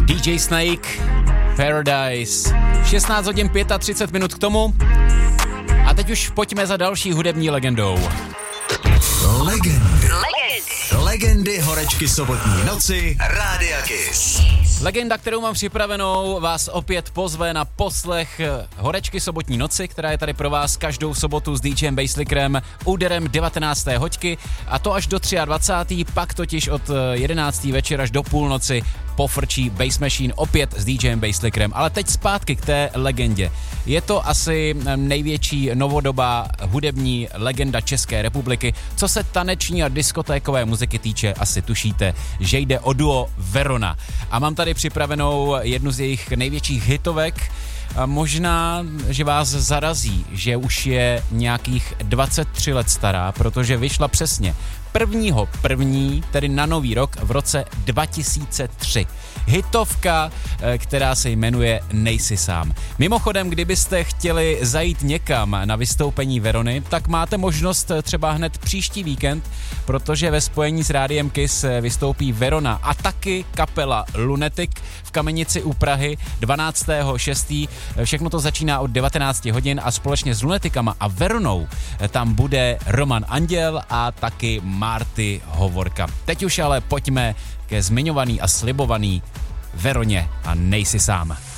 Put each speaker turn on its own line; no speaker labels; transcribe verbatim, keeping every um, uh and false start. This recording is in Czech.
D J Snake, Paradise. šestnáct hodin třicet pět minut k tomu. A teď už pojďme za další hudební legendou.
Legendy. Legendy horečky sobotní noci Rádia Kiss.
Legenda, kterou mám připravenou, vás opět pozve na poslech horečky sobotní noci, která je tady pro vás každou sobotu s DJem Basslickerem úderem devatenácté hoďky, a to až do dvacátého třetího pak totiž od jedenácté večer až do půlnoci pofrčí Bass Machine opět s DJem Basslickerem. Ale teď zpátky k té legendě. Je to asi největší novodobá hudební legenda České republiky. Co se taneční a diskotékové muziky týče, asi tušíte, že jde o duo Verona. A mám tady připravenou jednu z jejich největších hitovek. A možná, že vás zarazí, že už je nějakých dvacet tři let stará, protože vyšla přesně prvního první, tedy na nový rok v roce dva tisíce tři. Hitovka, která se jmenuje Nejsi sám. Mimochodem, kdybyste chtěli zajít někam na vystoupení Verony, tak máte možnost třeba hned příští víkend, protože ve spojení s Rádiem Kiss vystoupí Verona a taky kapela Lunatic v Kamenici u Prahy dvanáctého šestého Všechno to začíná od devatenáct hodin a společně s Lunaticama a Veronou tam bude Roman Anděl a taky Marty Hovorka. Teď už ale pojďme ke zmiňovaný a slibovaný Veroně a Nejsi sám.